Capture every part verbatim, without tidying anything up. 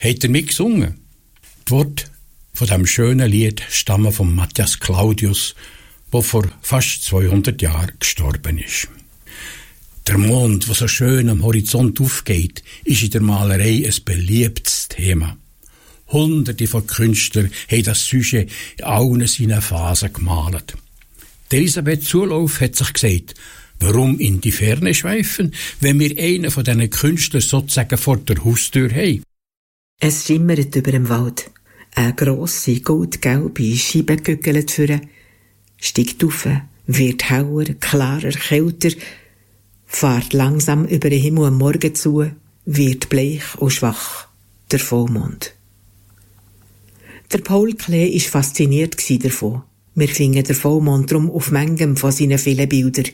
Habt ihr mitgesungen? Die Worte von diesem schönen Lied stammen von Matthias Claudius, der vor fast zweihundert Jahren gestorben ist. Der Mond, der so schön am Horizont aufgeht, ist in der Malerei ein beliebtes Thema. Hunderte von Künstlern haben das Sujet in allen seinen Phasen gemalt. Elisabeth Zulauf hat sich gesagt, warum in die Ferne schweifen, wenn wir einen von diesen Künstlern sozusagen vor der Haustür haben? Es schimmert über dem Wald. Eine grosse, goldgelbe Scheibe gegügelt führen, steigt auf, wird hauer, klarer, kälter, fährt langsam über den Himmel am Morgen zu, wird bleich und schwach, der Vollmond. Der Paul Klee war fasziniert davon. Wir finden den Vollmond drum auf manchem von seinen vielen Bildern.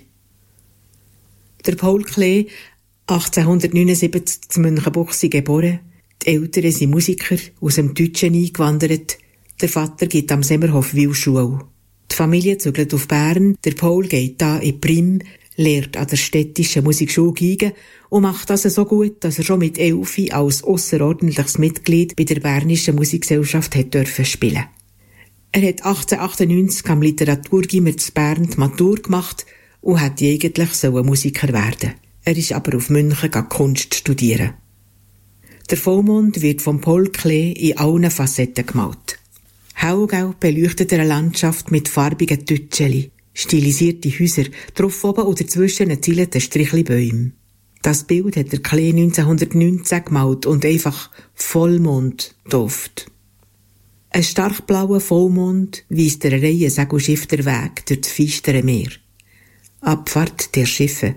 Der Paul Klee, achtzehnhundertneunundsiebzig zu Münchenbuchsee geboren, die Eltern sind Musiker, aus dem Deutschen eingewandert, der Vater geht am Semmerhof Wilschule. Die Familie zügelt auf Bern, der Paul geht da in Prim, lehrt an der städtischen Musikschule Geige und macht das so gut, dass er schon mit elf als ausserordentliches Mitglied bei der Bernischen Musikgesellschaft hat dürfen spielen. Er hat achtzehnhundertachtundneunzig am Literaturgymnasium zu Bern die Matur gemacht und hätte eigentlich sollen Musiker werden. Er ist aber auf München Kunst studieren. Der Vollmond wird von Paul Klee in allen Facetten gemalt. Hellgelb beleuchtet eine Landschaft mit farbigen Tütscheli, stilisierte Häuser, drauf oben oder zwischen ein Zielete Strichli Bäume. Das Bild hat der Klee neunzehnhundertneunzehn gemalt und einfach Vollmond getauft. Ein stark blauer Vollmond weist der Reihe Segelschiff der Weg durch das feistere Meer. Abfahrt der Schiffe.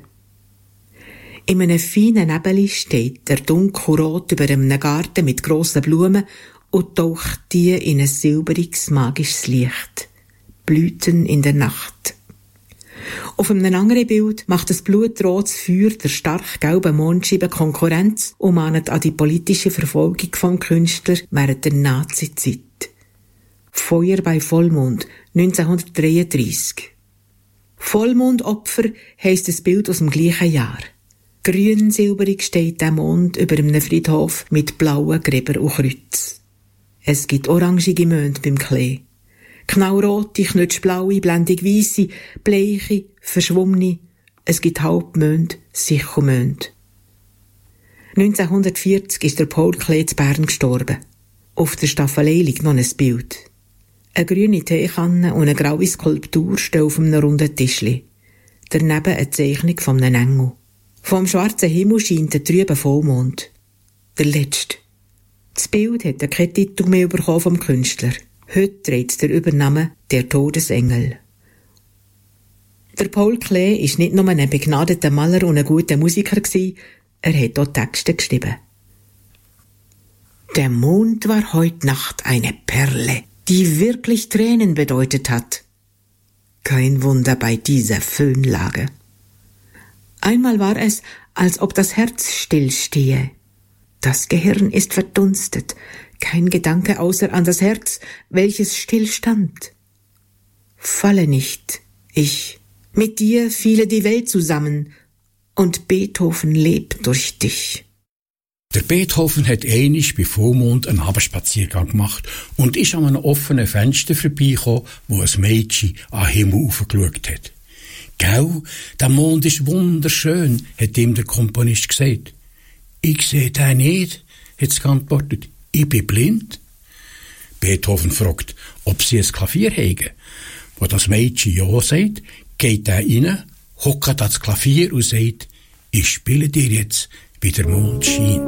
In einem feinen Nebel steht der dunkelrot über einem Garten mit grossen Blumen und taucht die in ein silberiges, magisches Licht. Blüten in der Nacht. Auf einem anderen Bild macht das blutrotes Feuer der stark gelben Mondscheibe Konkurrenz und mahnt an die politische Verfolgung vom Künstler während der Nazizeit. Feuer bei Vollmond, neunzehnhundertdreiunddreissig. Vollmondopfer heisst das Bild aus dem gleichen Jahr. Grün-silberig steht der Mond über einem Friedhof mit blauen Gräber und Kreuz. Es gibt orangige Monde beim Klee. Knallrote, knutschblaue, blendig weisse, bleiche, verschwommene. Es gibt Halbmond, Sichelmond. neunzehnhundertvierzig ist der Paul Klee zu Bern gestorben. Auf der Staffelei liegt noch ein Bild. Eine grüne Teekanne und eine graue Skulptur stehen auf einem runden Tischli. Daneben eine Zeichnung von einem Engel. Vom schwarzen Himmel scheint der trübe Vollmond. Der letzte. Das Bild hat keinen Titel mehr bekommen vom Künstler. Heute trägt der Übername «Der Todesengel». Der Paul Klee war nicht nur ein begnadeter Maler und ein guter Musiker, er hat auch Texte geschrieben. Der Mond war heut Nacht eine Perle, die wirklich Tränen bedeutet hat. Kein Wunder bei dieser Föhnlage. Einmal war es, als ob das Herz stillstehe. Das Gehirn ist verdunstet, kein Gedanke außer an das Herz, welches stillstand. Falle nicht, ich, mit dir fiele die Welt zusammen, und Beethoven lebt durch dich. Der Beethoven hat einmal bei Vollmond einen Abendspaziergang gemacht und ist an einem offenen Fenster vorbeigekommen, wo ein Mädchen an den Himmel aufgeschaut hat. «Gell, der Mond ist wunderschön», hat ihm der Komponist gesagt. «Ich sehe den nicht», hat sie geantwortet. «Ich bin blind.» Beethoven fragt, ob sie ein Klavier haben. Wo das Mädchen ja sagt, geht er rein, hockt ans Klavier und sagt, «Ich spiele dir jetzt, wie der Mond scheint.»